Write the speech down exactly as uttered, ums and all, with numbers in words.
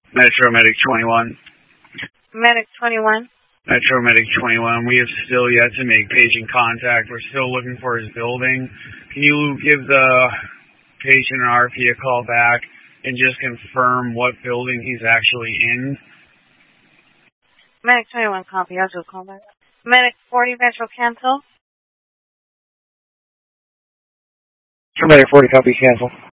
Metro Medic twenty-one. Medic twenty-one. Metro Medic twenty-one. We have still yet to make patient contact. We're still looking for his building. Can you give the patient and R P a call back and just confirm what building he's actually in? Medic twenty-one, copy. I'll do a call back. Medic forty, Metro cancel. Medic forty, copy, cancel.